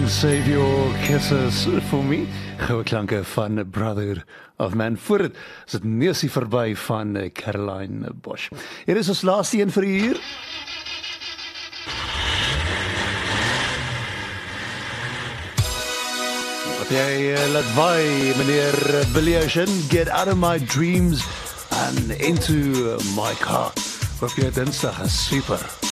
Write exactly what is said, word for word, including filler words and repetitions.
Save Your Kisses For Me. Goue klanke van Brother of Man. Voor dit is dit neusie verby van Caroline Bosch. Hier is ons laaste een vir die uur. Wat jy uh, laat waai, meneer Billy Ocean. Get out of my dreams and into my car. Hoop jy dinsdag is super.